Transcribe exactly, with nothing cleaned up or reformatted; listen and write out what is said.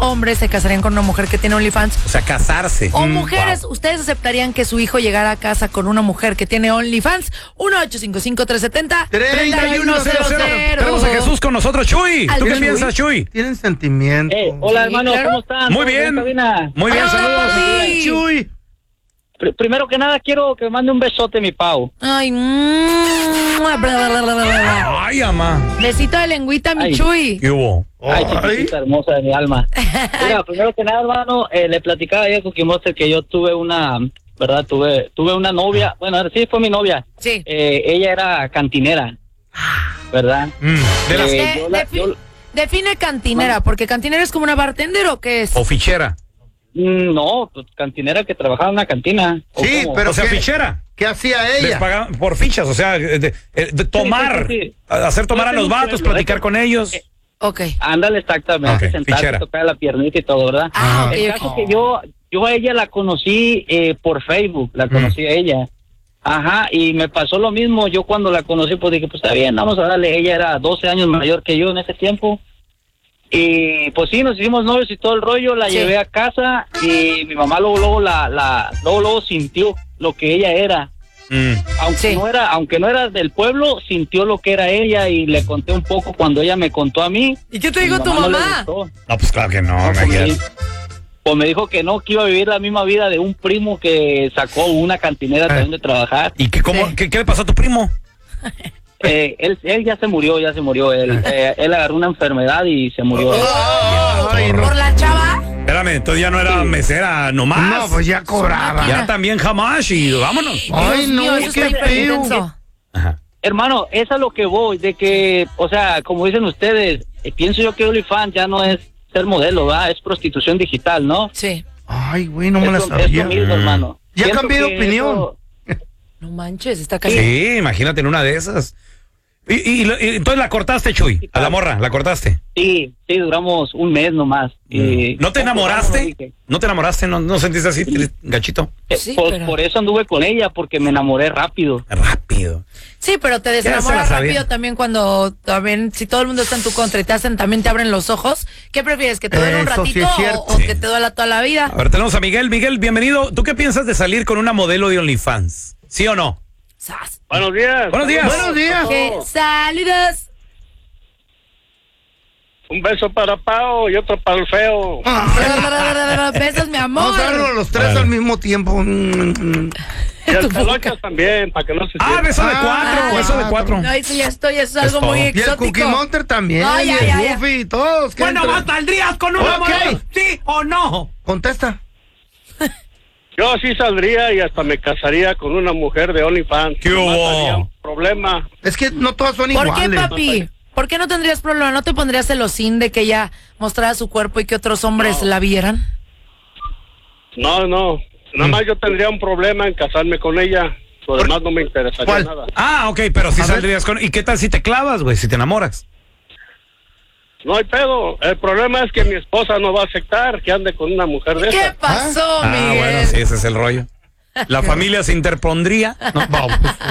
hombres se casarían con una mujer que tiene OnlyFans? O sea, casarse. O Mm, mujeres, wow. ¿ustedes aceptarían que su hijo llegara a casa con una mujer que tiene OnlyFans? uno ocho cinco cinco, tres siete cero, tres uno cero cero. Tenemos a Jesús con nosotros, Chuy. Al ¿Tú qué Chuy. piensas, Chuy? Tienen sentimiento. Eh, hola, Sí, hermano, claro. ¿cómo están? Muy ¿Todo bien. cabina? Muy bien, Ah, saludos. papi. Chuy. Pr- primero que nada, quiero que me mande un besote, mi Pau. Ay, mm, bla, bla, bla, bla, bla. Ay, ama. Besito de lengüita, mi Ay. Chuy. ¿Qué hubo? Ay, chiquitita hermosa de mi alma. Mira, primero que nada, hermano, eh, le platicaba ayer con Cookie Monster que yo tuve una, ¿verdad? Tuve tuve una novia, bueno, sí, fue mi novia. Sí. Eh, ella era cantinera, ¿verdad? Mm, de las- Eh, De- yo la- defi- yo- define cantinera, porque cantinera es como una bartender o qué es. O fichera. Mm, No, pues cantinera que trabajaba en una cantina. ¿O Sí, cómo? pero O sea, ¿qué? fichera. ¿Qué hacía Les ella? pagaban por fichas, o sea, de, de- de tomar, sí, sí. hacer tomar No a los tengo vatos, pueblo, platicar eh, con ellos. eh, Ok. Ándale, exactamente, Ok, sentarse, fichera. tocar la piernita y todo, ¿verdad? Ah, El ok, caso ok. que yo, yo a ella la conocí eh, por Facebook, la conocí a ella. Ajá, y me pasó lo mismo. Yo cuando la conocí, pues dije, pues está bien, vamos a darle. Ella era doce años mayor que yo en ese tiempo. Y pues sí, nos hicimos novios y todo el rollo. La Sí. llevé a casa y mi mamá luego, luego, la, la, luego, luego sintió lo que ella era. Mm. Aunque Sí. no era, aunque no era del pueblo, sintió lo que era ella y le conté un poco cuando ella me contó a mí. ¿Y qué te Mi dijo tu no le mamá? gustó. No, pues claro que no, No, me pues, me quiero. di- pues me dijo que no, que iba a vivir la misma vida de un primo que sacó una cantinera también de trabajar. ¿Y qué, cómo, Sí. qué, qué le pasó a tu primo? Eh, él, él ya se murió, ya se murió. Él, eh, él agarró una enfermedad y se murió. Ay, no. ¿Por la chava? Espérame, entonces ya no era mesera nomás. No, pues ya cobraba. Ya también jamás y vámonos. Ay, Dios no, mío, eso qué está feo. intenso. Ajá. Hermano, es a lo que voy, de que, o sea, como dicen ustedes, eh, pienso yo que OnlyFans ya no es ser modelo, ¿verdad? Es prostitución digital, ¿no? Sí. Ay, güey, no me la Es lo- es sabía. lo mismo, hermano. Ya Siento cambié de que opinión. eso- No manches, está casi. Sí, imagínate en una de esas. Y, y- y entonces la cortaste, Chuy, a la morra, la cortaste. Sí, sí, duramos un mes nomás. Y ¿No te enamoraste? dije, ¿No te enamoraste? ¿No, no sentiste así, triste, gachito? eh, Sí, pues, pero- por eso anduve con ella, porque me enamoré rápido. Rápido. Sí, pero te se la desenamoras sabía. rápido también cuando también, si todo el mundo está en tu contra y te hacen, también te abren los ojos. ¿Qué prefieres? ¿Que te duele un Eso sí ratito es cierto. o, o Sí. que te duela toda la vida? A ver, tenemos a Miguel. Miguel, bienvenido. ¿Tú qué piensas de salir con una modelo de OnlyFans? ¿Sí o no? Sas. Buenos días. Buenos días. Buenos días. ¿Qué? Saludos. Un beso para Pao y otro para el feo. Besos, mi amor. Vamos a darlo los tres Vale. al mismo tiempo. Mm, Y Tu el boca. pelochas también, para que no se Ah, sienta. beso de Ah, cuatro, beso de cuatro. No, eso ya estoy, eso es algo todo. muy Y el exótico. Cookie Monster también. Ay, y ay, el ay, ay. Goofy y todos. que Bueno, entran. ¿vos saldrías con una Ok. modelo? ¿Sí o no? Contesta. Yo sí saldría y hasta me casaría con una mujer de OnlyFans. ¿Qué Nomás hubo? habría un problema. Es que no todas son ¿Por qué, iguales. papi? ¿Por qué no tendrías problema? ¿No te pondrías celosín de que ella mostrara su cuerpo y que otros hombres No. la vieran? No, no. Nada más yo tendría un problema en casarme con ella. Lo demás no me interesaría ¿Cuál? nada. Ah, ok, pero sí A ver. saldrías con... ¿Y qué tal si te clavas, güey? Si te enamoras. No hay pedo. El problema es que mi esposa no va a aceptar que ande con una mujer de ¿Qué esa. pasó, Ah, Miguel? bueno, sí, ese es el rollo. La familia se interpondría. No, vamos.